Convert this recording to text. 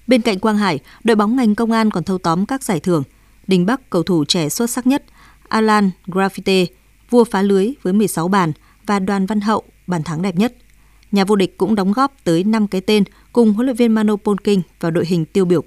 Bên cạnh Quang Hải, đội bóng ngành công an còn thâu tóm các giải thưởng. Đình Bắc, cầu thủ trẻ xuất sắc nhất, Alan Graffite, vua phá lưới với 16 bàn và Đoàn Văn Hậu, bàn thắng đẹp nhất. Nhà vô địch cũng đóng góp tới 5 cái tên cùng huấn luyện viên Mano Polking vào đội hình tiêu biểu